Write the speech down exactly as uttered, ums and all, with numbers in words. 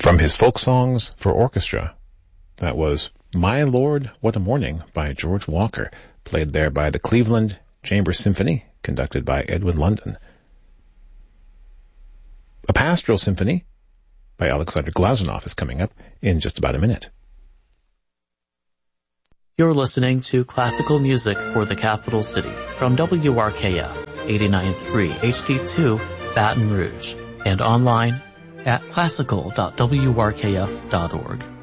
From his folk songs for orchestra, that was My Lord, What a Morning by George Walker, played there by the Cleveland Chamber Symphony, conducted by Edwin London. A Pastoral Symphony by Alexander Glazunov is coming up in just about a minute. You're listening to Classical Music for the Capital City from W R K F eighty-nine point three H D two Baton Rouge and online at classical dot w r k f dot org.